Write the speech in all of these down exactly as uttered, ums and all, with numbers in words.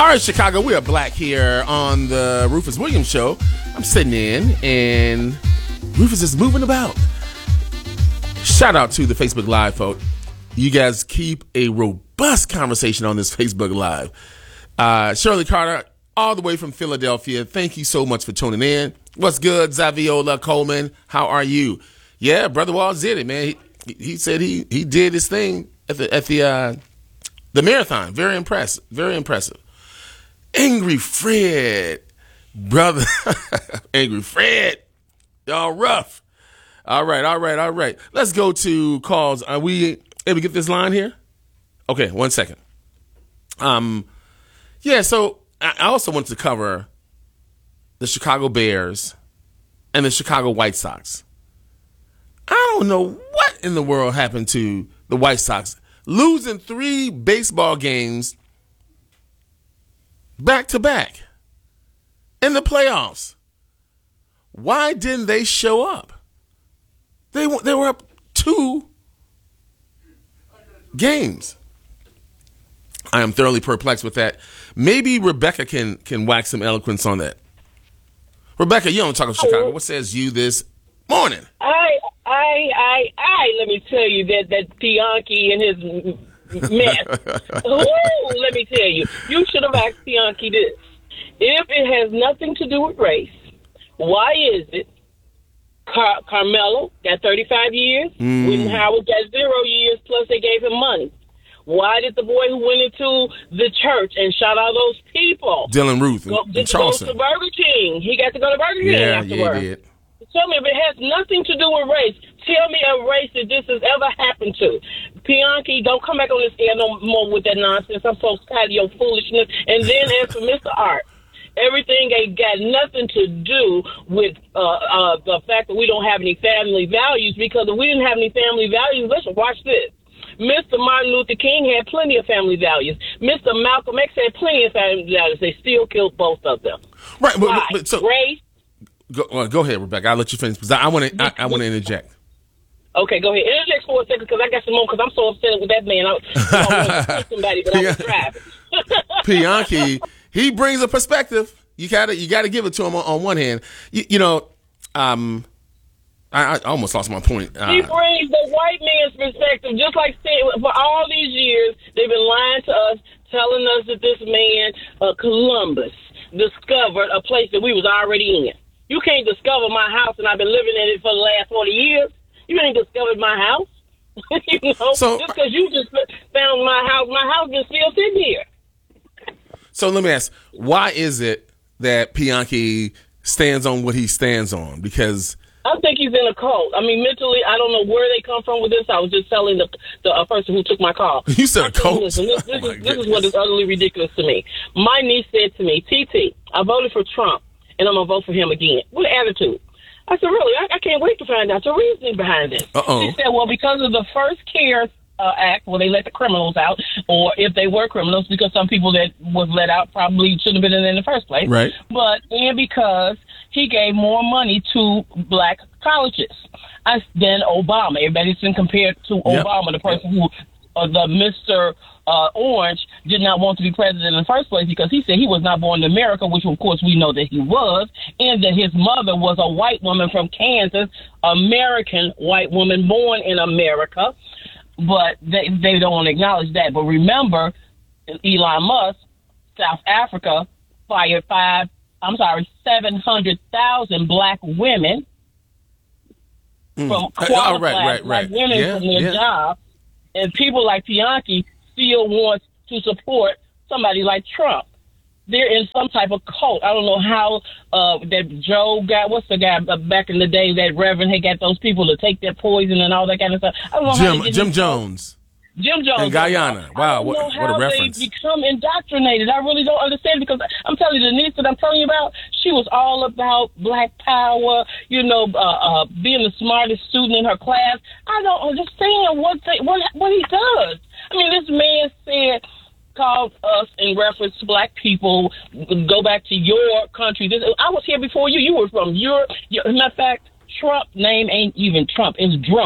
All right, Chicago, we are black here on the Rufus Williams Show. I'm sitting in, and Rufus is moving about. Shout out to the Facebook Live, folks. You guys keep a robust conversation on this Facebook Live. Uh, Shirley Carter, all the way from Philadelphia, thank you so much for tuning in. What's good, Zaviola Coleman? How are you? Yeah, Brother Walls did it, man. He, he said he he did his thing at the at the uh, the marathon. Very impressive. Very impressive. Angry Fred, brother. Angry Fred. Y'all rough. All right, all right, all right. Let's go to calls. Are we able to get this line here? Okay, one second. Um, yeah, so I also want to cover the Chicago Bears and the Chicago White Sox. I don't know what in the world happened to the White Sox. Losing three baseball games back to back in the playoffs. Why didn't they show up? They they were up two games. I am thoroughly perplexed with that. Maybe Rebecca can can wax some eloquence on that. Rebecca, you don't talk of Chicago. What says you this morning? I I I I let me tell you that that Bianchi and his mess. Ooh, let me tell you, you should have asked Bianchi this. If it has nothing to do with race, why is it Car- Carmelo got thirty-five years, Mm. when Howard got zero years, plus they gave him money? Why did the boy who went into the church and shot all those people Dylan Ruth and, go, and get to Charleston. go to Burger King? He got to go to Burger King Yeah, afterwards. yeah, he did. Tell me if it has nothing to do with race. Tell me a race that this has ever happened to. Bianchi, don't come back on this air no more with that nonsense. I'm so tired of your foolishness. And then as for Mister Art, everything ain't got nothing to do with uh, uh, the fact that we don't have any family values, because if we didn't have any family values, listen, watch this. Mister Martin Luther King had plenty of family values. Mister Malcolm X had plenty of family values. They still killed both of them. Right, but, Why? but, but so race. Go, well, go ahead, Rebecca. I'll let you finish because I want to. I, I want to interject. Okay, go ahead. Interject for a second because I got some more because I'm so upset with that man. I, I want to somebody, but I was driving. Bianchi, he brings a perspective. You gotta, you gotta give it to him on, on one hand. You, you know, um, I, I almost lost my point. Uh, he brings the white man's perspective, just like saying, for all these years they've been lying to us, telling us that this man uh, Columbus discovered a place that we was already in. You can't discover my house, and I've been living in it for the last forty years. You ain't discovered my house. you know, so, just because you just found my house, my house is still sitting here. So let me ask, why is it that Bianchi stands on what he stands on? Because I think he's in a cult. I mean, mentally, I don't know where they come from with this. I was just telling the the uh, person who took my call. You said a cult? Listen, this, this, oh is, this is what is utterly ridiculous to me. My niece said to me, T T, I voted for Trump, and I'm going to vote for him again. What attitude? I said, really? I, I can't wait to find out the reasoning behind this. Uh-oh. She said, well, because of the First CARES uh, Act, where they let the criminals out, or if they were criminals, because some people that was let out probably shouldn't have been in, in the first place. Right. But, and because he gave more money to black colleges I, than Obama. Everybody's been compared to Yep. Obama, the person who, uh, the Mister Uh, Orange did not want to be president in the first place because he said he was not born in America, which of course we know that he was, and that his mother was a white woman from Kansas, American white woman born in America, but they, they don't want to acknowledge that. But remember, Elon Musk, South Africa, fired five, I'm sorry, seven hundred thousand black women mm. from Uh, qualified oh, right, right, black right. women Yeah, from their yeah. job, and people like Bianchi still wants to support somebody like Trump. They're in some type of cult. I don't know how uh, that Joe guy, what's the guy uh, back in the day, that Reverend had got those people to take their poison and all that kind of stuff. I don't know how Jim they get Jim these- Jones Jim Jones. in Guyana. I Wow, don't what, know what how a reference. they become indoctrinated. I really don't understand because I'm telling you, the niece that I'm telling you about, she was all about black power, you know, uh, uh, being the smartest student in her class. I don't understand what they, what what he does. I mean, this man said, called us in reference to black people, go back to your country. This, I was here before you. You were from your, your matter of fact, Trump name ain't even Trump. It's Drump.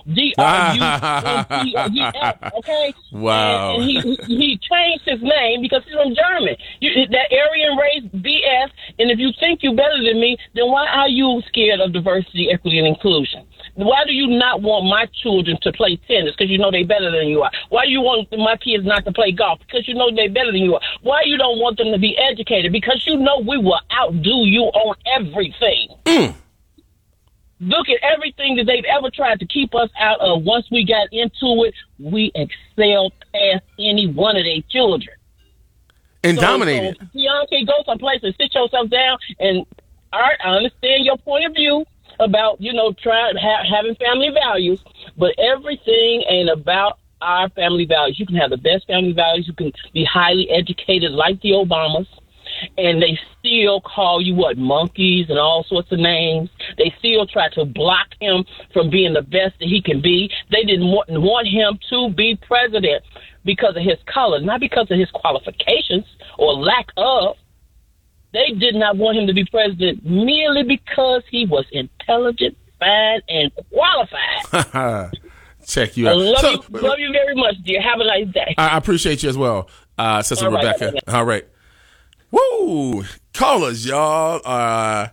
D R U N T O S, okay? Wow. And, and he, he changed his name because he's from German. You, that Aryan race, B S, and if you think you're better than me, then why are you scared of diversity, equity, and inclusion? Why do you not want my children to play tennis? Because you know they're better than you are. Why do you want my kids not to play golf? Because you know they're better than you are. Why you don't want them to be educated? Because you know we will outdo you on everything. Mm. Look at everything that they've ever tried to keep us out of. Once we got into it, we excelled past any one of their children. And so, dominated. So, Bianca, go someplace and sit yourself down. And Art, I understand your point of view about, you know, trying ha- having family values, but everything ain't about our family values. You can have the best family values. You can be highly educated like the Obamas, and they still call you, what, monkeys and all sorts of names. They still try to block him from being the best that he can be. They didn't want, want him to be president because of his color, not because of his qualifications or lack of. They did not want him to be president merely because he was intelligent, fine, and qualified. Check you out. I love, So, you, love you very much, dear. Have a nice day. I appreciate you as well, uh, Sister All right, Rebecca. okay. All right. Woo! Callers, y'all. Uh,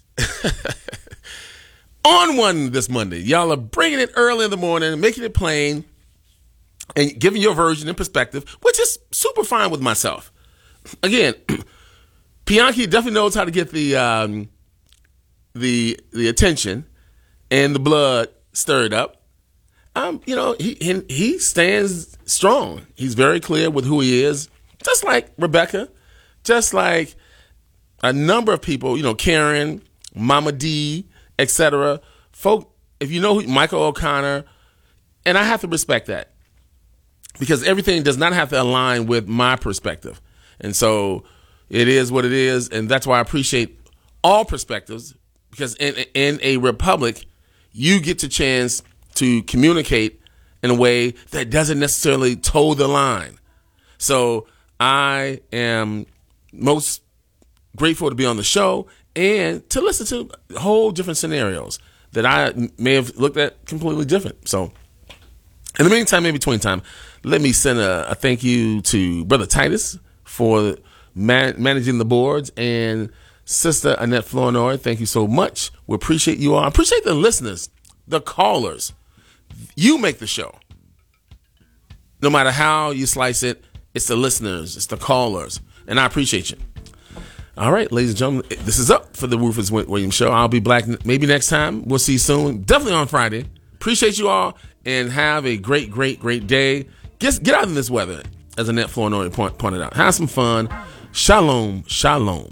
on one this Monday. Y'all are bringing it early in the morning, making it plain, and giving your version and perspective, which is super fine with myself. Again, Bianchi definitely knows how to get the um, the the attention and the blood stirred up. Um, you know, he, he he stands strong. He's very clear with who he is, just like Rebecca, just like a number of people. You know, Karen, Mama D, et cetera. Folk, if you know who, Michael O'Connor, and I have to respect that because everything does not have to align with my perspective, and so. It is what it is, and that's why I appreciate all perspectives, because in, in a republic, you get the chance to communicate in a way that doesn't necessarily toe the line. So I am most grateful to be on the show and to listen to whole different scenarios that I may have looked at completely different. So in the meantime, in between time, let me send a, a thank you to Brother Titus for Man, managing the boards, and Sister Annette Flournoy, thank you so much. We appreciate you all. I appreciate the listeners, the callers. You make the show. No matter how you slice it, it's the listeners, it's the callers, and I appreciate you. All right, ladies and gentlemen, this is up for the Rufus Williams Show. I'll be back maybe next time. We'll see you soon. Definitely on Friday. Appreciate you all, and have a great, great, great day. Get, get out in this weather, as Annette Flournoy point, pointed out. Have some fun. Shalom, shalom.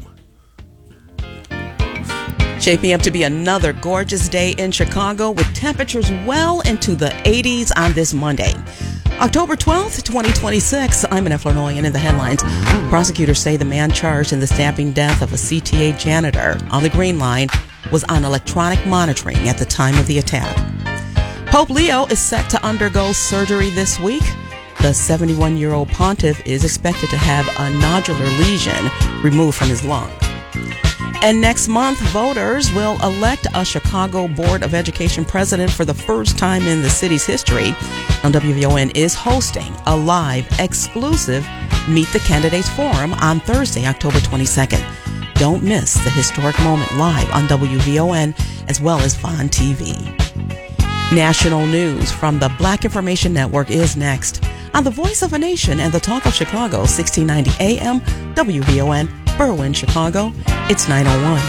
Shaping up to be another gorgeous day in Chicago with temperatures well into the eighties on this Monday. October twelfth, twenty twenty-six. I'm Annette Flournoy, and in the headlines, prosecutors say the man charged in the stabbing death of a C T A janitor on the Green Line was on electronic monitoring at the time of the attack. Pope Leo is set to undergo surgery this week. The seventy-one-year-old pontiff is expected to have a nodular lesion removed from his lung. And next month, voters will elect a Chicago Board of Education president for the first time in the city's history. And W V O N is hosting a live, exclusive Meet the Candidates Forum on Thursday, October twenty-second. Don't miss the historic moment live on W V O N as well as Vaughn T V. National news from the Black Information Network is next on the Voice of a Nation and the Talk of Chicago, sixteen ninety A M, W V O N, Berwyn, Chicago. It's nine oh one.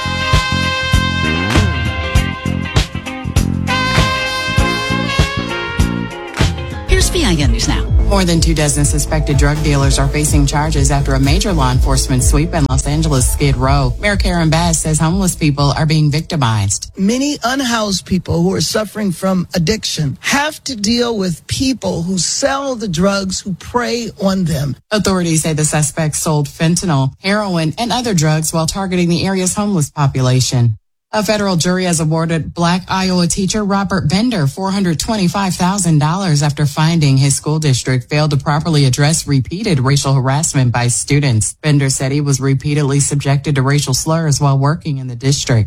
Here's V I N News Now. More than two dozen suspected drug dealers are facing charges after a major law enforcement sweep in Los Angeles' Skid Row. Mayor Karen Bass says homeless people are being victimized. Many unhoused people who are suffering from addiction have to deal with people who sell the drugs, who prey on them. Authorities say the suspects sold fentanyl, heroin, and other drugs while targeting the area's homeless population. A federal jury has awarded Black Iowa teacher Robert Bender four hundred twenty-five thousand dollars after finding his school district failed to properly address repeated racial harassment by students. Bender said he was repeatedly subjected to racial slurs while working in the district.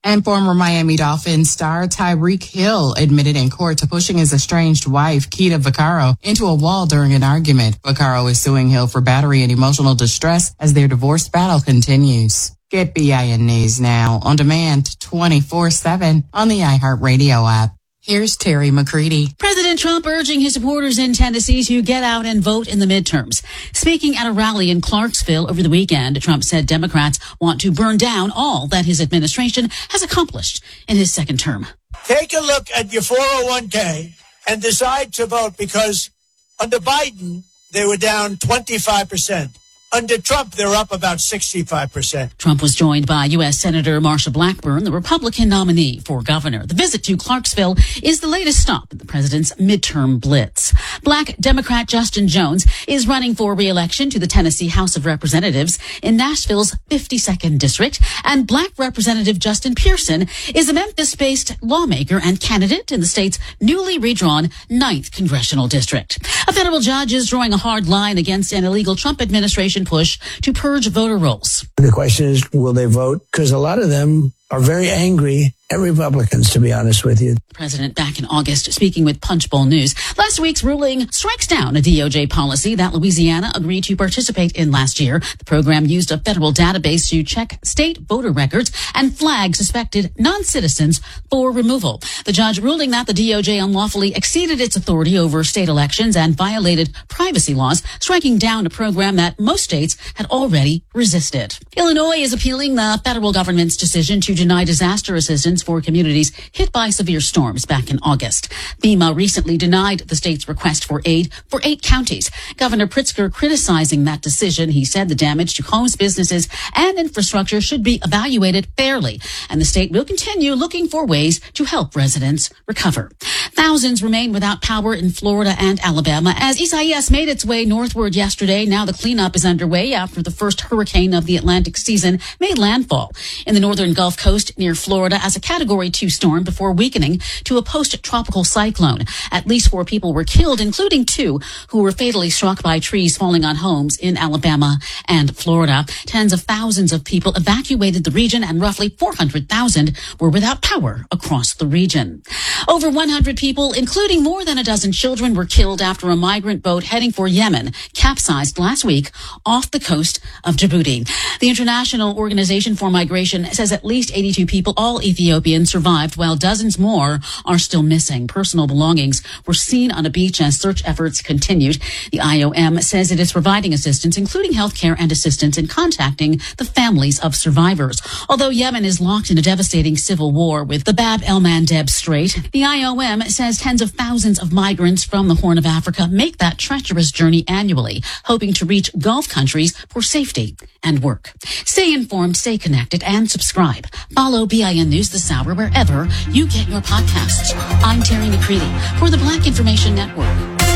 And former Miami Dolphins star Tyreek Hill admitted in court to pushing his estranged wife, Keita Vaccaro, into a wall during an argument. Vaccaro is suing Hill for battery and emotional distress as their divorce battle continues. Get B I N News now on demand twenty-four seven on the iHeartRadio app. Here's Terry McCready. President Trump urging his supporters in Tennessee to get out and vote in the midterms. Speaking at a rally in Clarksville over the weekend, Trump said Democrats want to burn down all that his administration has accomplished in his second term. Take a look at your four oh one k and decide to vote, because under Biden, they were down twenty-five percent. Under Trump, they're up about sixty-five percent. Trump was joined by U S Senator Marsha Blackburn, the Republican nominee for governor. The visit to Clarksville is the latest stop in the president's midterm blitz. Black Democrat Justin Jones is running for re-election to the Tennessee House of Representatives in Nashville's fifty-second district. And Black Representative Justin Pearson is a Memphis-based lawmaker and candidate in the state's newly redrawn ninth congressional district. A federal judge is drawing a hard line against an illegal Trump administration push to purge voter rolls. The question is, will they vote? Because a lot of them are very angry at Republicans, to be honest with you. The president back in August speaking with Punchbowl News. Last week's ruling strikes down a D O J policy that Louisiana agreed to participate in last year. The program used a federal database to check state voter records and flag suspected non-citizens for removal. The judge ruling that the D O J unlawfully exceeded its authority over state elections and violated privacy laws, striking down a program that most states had already resisted. Illinois is appealing the federal government's decision to deny disaster assistance for communities hit by severe storms back in August. FEMA recently denied the state's request for aid for eight counties. Governor Pritzker criticizing that decision. He said the damage to homes, businesses, and infrastructure should be evaluated fairly, and the state will continue looking for ways to help residents recover. Thousands remain without power in Florida and Alabama as Isaias made its way northward yesterday. Now the cleanup is underway after the first hurricane of the Atlantic season made landfall in the northern Gulf Coast near Florida as a Category two storm before weakening to a post-tropical cyclone. At least four people were killed, including two who were fatally struck by trees falling on homes in Alabama and Florida. Tens of thousands of people evacuated the region and roughly four hundred thousand were without power across the region. Over one hundred people, including more than a dozen children, were killed after a migrant boat heading for Yemen capsized last week off the coast of Djibouti. The International Organization for Migration says at least eighty-two people, all Ethiopians, survived, while dozens more are still missing. Personal belongings were seen on a beach as search efforts continued. The I O M says it is providing assistance, including health care and assistance in contacting the families of survivors. Although Yemen is locked in a devastating civil war with the Bab el-Mandeb Strait, the I O M says tens of thousands of migrants from the Horn of Africa make that treacherous journey annually, hoping to reach Gulf countries for safety and work. Stay informed, stay connected, and subscribe. Follow B I N News this hour wherever you get your podcasts. I'm Terry McCready for the Black Information Network.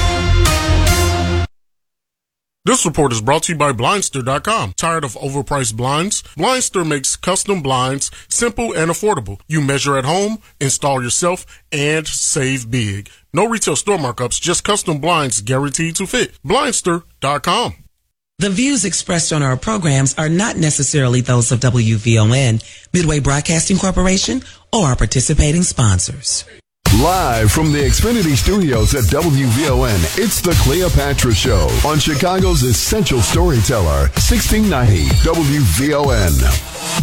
This report is brought to you by Blindster dot com. Tired of overpriced blinds? Blindster makes custom blinds simple and affordable. You measure at home, install yourself, and save big. No retail store markups, just custom blinds guaranteed to fit. Blindster dot com. The views expressed on our programs are not necessarily those of W V O N, Midway Broadcasting Corporation, or our participating sponsors. Live from the Xfinity Studios at W V O N, it's the Cleopatra Show on Chicago's Essential Storyteller, sixteen ninety W V O N.